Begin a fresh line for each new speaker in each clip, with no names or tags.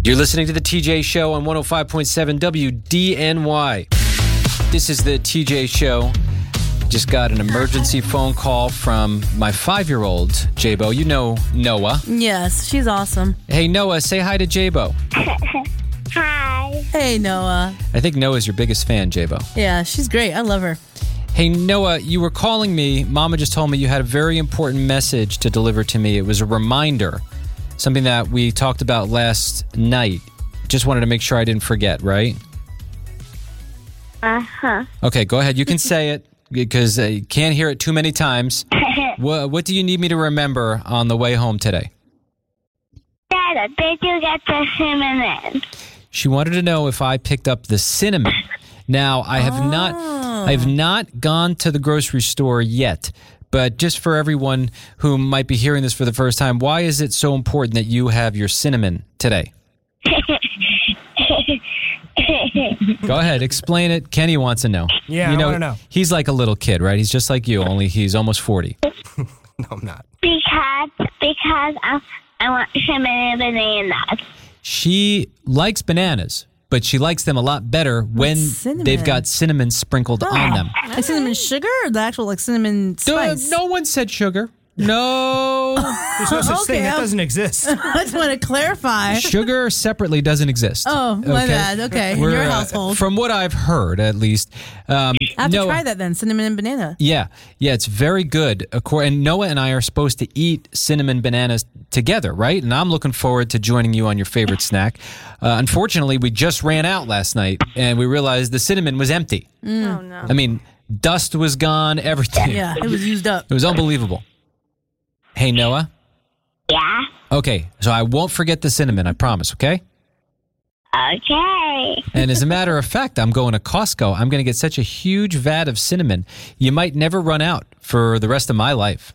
You're listening to the TJ Show on 105.7 WDNY. This is the TJ Show. Just got an emergency phone call from my 5-year-old, Jabo. You know Noah.
Yes, she's awesome.
Hey, Noah, say hi to Jabo.
Hi.
Hey, Noah.
I think Noah's your biggest fan, Jabo.
Yeah, she's great. I love her.
Hey, Noah, you were calling me. Mama just told me you had a very important message to deliver to me. It was a reminder, something that we talked about last night. Just wanted to make sure I didn't forget, right?
Uh-huh.
Okay, go ahead. You can say it because you can't hear it too many times. What do you need me to remember on the way home today?
Dada, did you get the cinnamon?
She wanted to know if I picked up the cinnamon. Now, I have not gone to the grocery store yet, but just for everyone who might be hearing this for the first time, why is it so important that you have your cinnamon today? Go ahead, explain it. Kenny wants to know.
Yeah, I want to know.
He's like a little kid, right? He's just like you, only he's almost 40.
No, I'm not.
Because I want cinnamon bananas.
She likes bananas, but she likes them a lot better when they've got cinnamon sprinkled on them.
Like cinnamon sugar or the actual like cinnamon spice?
No one said sugar. No.
There's no such thing. That doesn't exist.
I just want to clarify.
Sugar separately doesn't exist.
Oh, my bad. Okay, in your household.
From what I've heard, at least.
I have to try that then, cinnamon and banana.
Yeah, it's very good. And Noah and I are supposed to eat cinnamon bananas together, right? And I'm looking forward to joining you on your favorite snack. Unfortunately, we just ran out last night, and we realized the cinnamon was empty.
Oh, no.
I mean, dust was gone, everything.
Yeah, it was used up.
It was unbelievable. Hey, Noah?
Yeah?
Okay, so I won't forget the cinnamon, I promise, okay?
Okay.
And as a matter of fact, I'm going to Costco. I'm going to get such a huge vat of cinnamon, you might never run out for the rest of my life.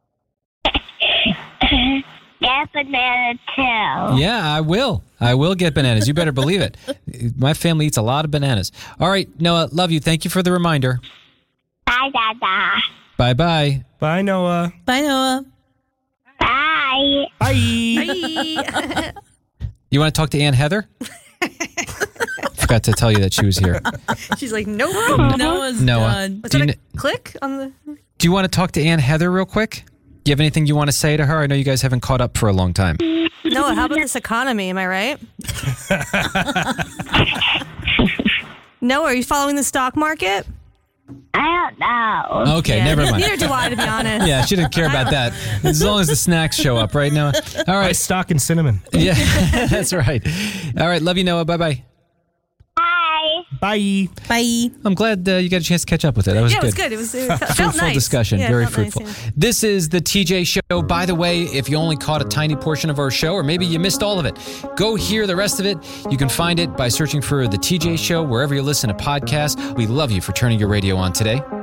Get banana too.
Yeah, I will. I will get bananas. You better believe it. My family eats a lot of bananas. All right, Noah, love you. Thank you for the reminder.
Bye, Dada.
Bye-bye.
Bye, Noah.
Bye, Noah.
Bye.
Bye.
You want to talk to Aunt Heather? Forgot to tell you that she was here.
She's like, nope.
Noah's
Noah.
done.
Was that a click on the...
Do you want to talk to Aunt Heather real quick? Do you have anything you want to say to her? I know you guys haven't caught up for a long time.
Noah, how about this economy? Am I right? Noah, are you following the stock market?
I don't know.
Okay,
Yeah,
never mind.
Neither do I, to be honest.
Yeah, she didn't care about that. As long as the snacks show up, right, Noah? All
I
right.
stock in cinnamon.
Yeah, that's right. All right, love you, Noah. Bye-bye.
Bye.
Bye.
Bye.
I'm glad you got a chance to catch up with it. That was
Yeah,
good.
it was good. It felt
Fruitful
nice.
discussion.
Yeah,
Very
it felt
fruitful.
nice, yeah.
This is the TJ Show. By the way, if you only caught a tiny portion of our show, or maybe you missed all of it, go hear the rest of it. You can find it by searching for the TJ Show wherever you listen to podcasts. We love you for turning your radio on today.